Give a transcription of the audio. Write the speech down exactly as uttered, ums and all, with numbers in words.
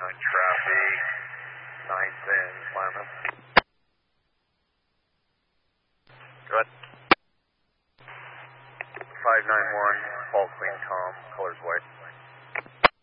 nine traffic, nine ten, Slammer. Go ahead. five nine one, Paul Clean Tom, colors white.